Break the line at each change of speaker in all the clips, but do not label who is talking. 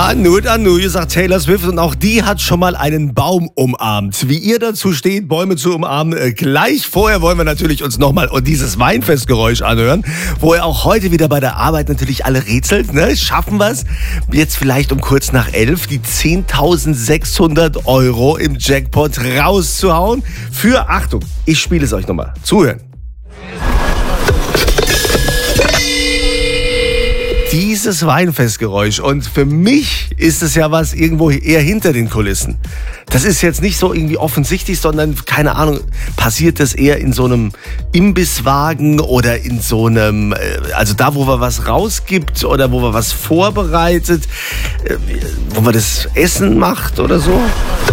Anu, sagt Taylor Swift, und auch die hat schon mal einen Baum umarmt. Wie ihr dazu steht, Bäume zu umarmen, gleich vorher wollen wir natürlich uns nochmal dieses Weinfestgeräusch anhören, wo ihr auch heute wieder bei der Arbeit natürlich alle rätselt. Ne? Schaffen wir es jetzt vielleicht um kurz nach 11 die 10.600 € im Jackpot rauszuhauen? Für, Achtung, ich spiele es euch nochmal. Zuhören. Dieses Weinfestgeräusch, und für mich ist es ja was irgendwo eher hinter den Kulissen. Das ist jetzt nicht so irgendwie offensichtlich, sondern, keine Ahnung, passiert das eher in so einem Imbisswagen oder in so einem, also da, wo man was rausgibt oder wo man was vorbereitet, wo man das Essen macht oder so.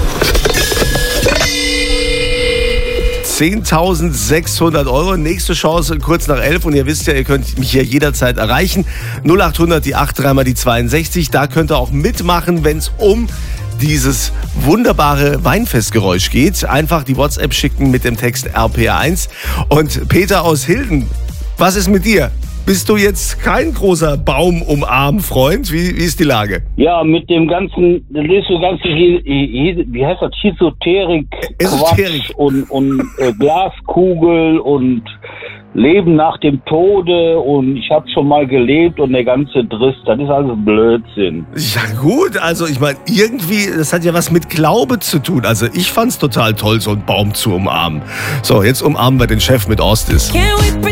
10.600 €, nächste Chance kurz nach 11 und ihr wisst ja, ihr könnt mich hier jederzeit erreichen. 0800 die 8 3 mal die 62, da könnt ihr auch mitmachen, wenn es um dieses wunderbare Weinfestgeräusch geht. Einfach die WhatsApp schicken mit dem Text RPR1. Und Peter aus Hilden, was ist mit dir? Bist du jetzt kein großer Baum-Umarm-Freund? Wie ist die Lage?
Ja, mit dem ganzen, das ist so ganz, wie heißt das, Esoterik und Glaskugel und Leben nach dem Tode und ich habe schon mal gelebt und der ganze Driss, das ist alles Blödsinn.
Ja gut, also ich meine, irgendwie, das hat ja was mit Glaube zu tun. Also ich fand's total toll, so einen Baum zu umarmen. So, jetzt umarmen wir den Chef mit Ostis.